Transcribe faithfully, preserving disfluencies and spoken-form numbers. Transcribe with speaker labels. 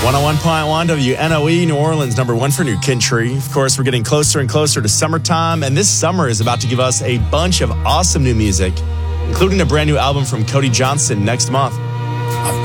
Speaker 1: one oh one point one W N O E, New Orleans, number one for New Country. Of course, we're getting closer and closer to summertime, and this summer is about to give us a bunch of awesome new music, including a brand new album from Cody Johnson next month.